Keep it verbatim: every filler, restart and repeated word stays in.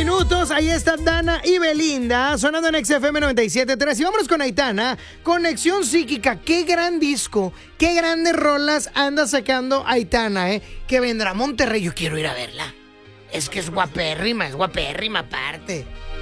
minutos. Ahí están Dana y Belinda sonando en X F M noventa y siete punto tres. Y vámonos con Aitana. Conexión Psíquica. Qué gran disco. Qué grandes rolas anda sacando Aitana, ¿eh? Que vendrá a Monterrey. Yo quiero ir a verla. Es que es guapérrima, es guapérrima aparte.